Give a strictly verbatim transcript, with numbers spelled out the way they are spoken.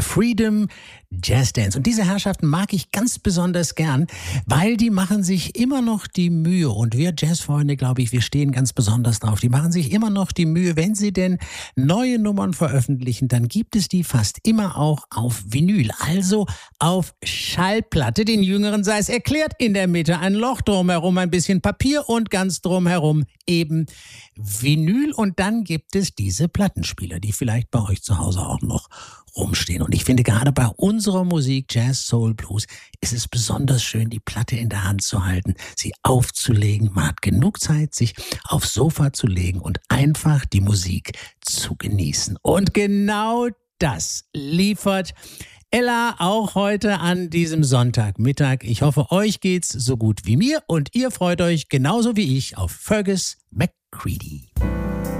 der Freedom Jazz Dance. Und diese Herrschaften mag ich ganz besonders gern, weil die machen sich immer noch die Mühe. Und wir Jazzfreunde, glaube ich, wir stehen ganz besonders drauf. Die machen sich immer noch die Mühe, wenn sie denn neue Nummern veröffentlichen, dann gibt es die fast immer auch auf Vinyl, also auf Schallplatte. Den Jüngeren sei es erklärt, in der Mitte ein Loch, drumherum ein bisschen Papier und ganz drumherum eben Vinyl. Und dann gibt es diese Plattenspieler, die vielleicht bei euch zu Hause auch noch rumstehen. Und ich finde, gerade bei unserer Musik, Jazz, Soul, Blues, ist es besonders schön, die Platte in der Hand zu halten, sie aufzulegen. Man hat genug Zeit, sich aufs Sofa zu legen und einfach die Musik zu genießen. Und genau das liefert Ella auch heute an diesem Sonntagmittag. Ich hoffe, euch geht's so gut wie mir und ihr freut euch genauso wie ich auf Fergus McCready.